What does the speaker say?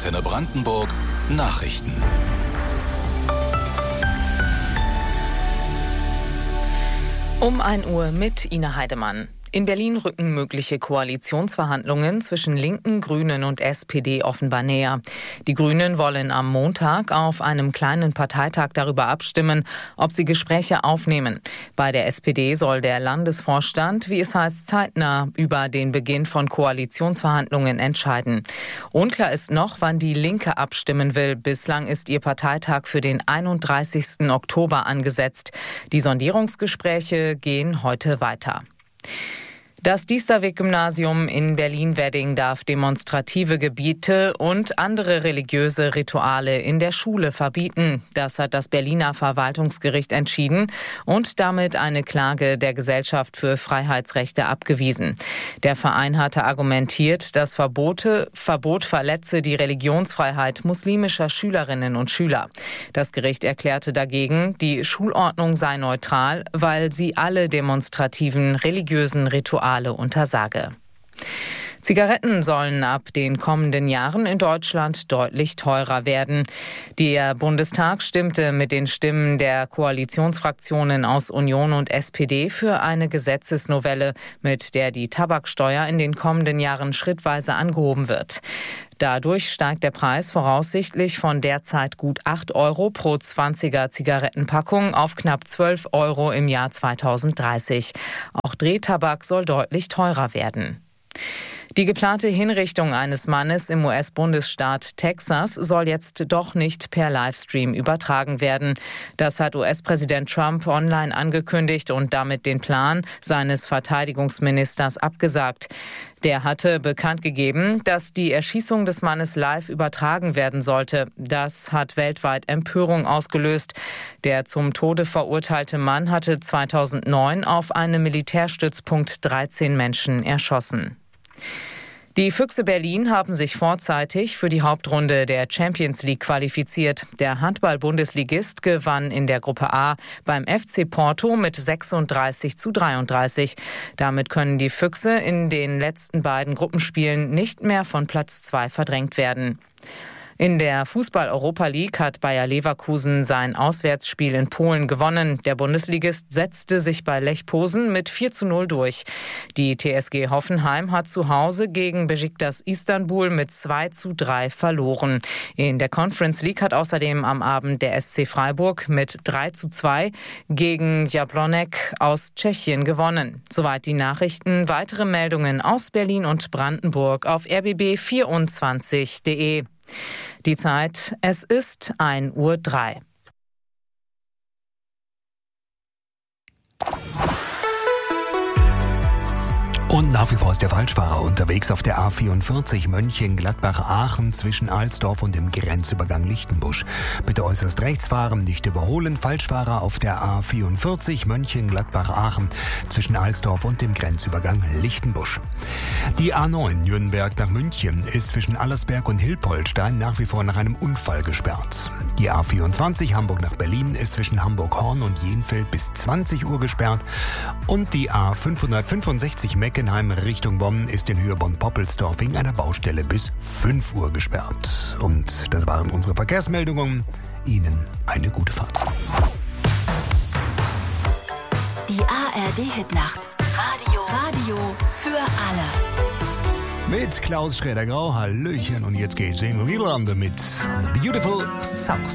Antenne Brandenburg Nachrichten. Um 1 Uhr mit Ina Heidemann. In Berlin rücken mögliche Koalitionsverhandlungen zwischen Linken, Grünen und SPD offenbar näher. Die Grünen wollen am Montag auf einem kleinen Parteitag darüber abstimmen, ob sie Gespräche aufnehmen. Bei der SPD soll der Landesvorstand, wie es heißt, zeitnah über den Beginn von Koalitionsverhandlungen entscheiden. Unklar ist noch, wann die Linke abstimmen will. Bislang ist ihr Parteitag für den 31. Oktober angesetzt. Die Sondierungsgespräche gehen heute weiter. Das Diesterweg-Gymnasium in Berlin-Wedding darf demonstrative Gebiete und andere religiöse Rituale in der Schule verbieten. Das hat das Berliner Verwaltungsgericht entschieden und damit eine Klage der Gesellschaft für Freiheitsrechte abgewiesen. Der Verein hatte argumentiert, das Verbot verletze die Religionsfreiheit muslimischer Schülerinnen und Schüler. Das Gericht erklärte dagegen, die Schulordnung sei neutral, weil sie alle demonstrativen religiösen Rituale untersage. Zigaretten sollen ab den kommenden Jahren in Deutschland deutlich teurer werden. Der Bundestag stimmte mit den Stimmen der Koalitionsfraktionen aus Union und SPD für eine Gesetzesnovelle, mit der die Tabaksteuer in den kommenden Jahren schrittweise angehoben wird. Dadurch steigt der Preis voraussichtlich von derzeit gut 8 Euro pro 20er Zigarettenpackung auf knapp 12 Euro im Jahr 2030. Auch Drehtabak soll deutlich teurer werden. Die geplante Hinrichtung eines Mannes im US-Bundesstaat Texas soll jetzt doch nicht per Livestream übertragen werden. Das hat US-Präsident Trump online angekündigt und damit den Plan seines Verteidigungsministers abgesagt. Der hatte bekannt gegeben, dass die Erschießung des Mannes live übertragen werden sollte. Das hat weltweit Empörung ausgelöst. Der zum Tode verurteilte Mann hatte 2009 auf einem Militärstützpunkt 13 Menschen erschossen. Die Füchse Berlin haben sich vorzeitig für die Hauptrunde der Champions League qualifiziert. Der Handball-Bundesligist gewann in der Gruppe A beim FC Porto mit 36:33. Damit können die Füchse in den letzten beiden Gruppenspielen nicht mehr von Platz 2 verdrängt werden. In der Fußball-Europa League hat Bayer Leverkusen sein Auswärtsspiel in Polen gewonnen. Der Bundesligist setzte sich bei Lech Posen mit 4:0 durch. Die TSG Hoffenheim hat zu Hause gegen Beşiktaş Istanbul mit 2:3 verloren. In der Conference League hat außerdem am Abend der SC Freiburg mit 3:2 gegen Jablonec aus Tschechien gewonnen. Soweit die Nachrichten. Weitere Meldungen aus Berlin und Brandenburg auf rbb24.de. Die Zeit, es ist 1:03 Uhr. Und nach wie vor ist der Falschfahrer unterwegs auf der A44 Mönchengladbach-Aachen zwischen Alsdorf und dem Grenzübergang Lichtenbusch. Bitte äußerst rechts fahren, nicht überholen. Falschfahrer auf der A44 Mönchengladbach-Aachen zwischen Alsdorf und dem Grenzübergang Lichtenbusch. Die A9 Nürnberg nach München ist zwischen Allersberg und Hilpoltstein nach wie vor nach einem Unfall gesperrt. Die A24 Hamburg nach Berlin ist zwischen Hamburg-Horn und Jenfeld bis 20 Uhr gesperrt. Und die A565 Meckenheim Richtung Bonn ist in Höhe Bonn-Poppelsdorf wegen einer Baustelle bis 5 Uhr gesperrt. Und das waren unsere Verkehrsmeldungen. Ihnen eine gute Fahrt. Die ARD-Hitnacht. Radio für alle. Mit Klaus Schrader-Grau, Hallöchen. Und jetzt geht's in Irlande mit Beautiful South.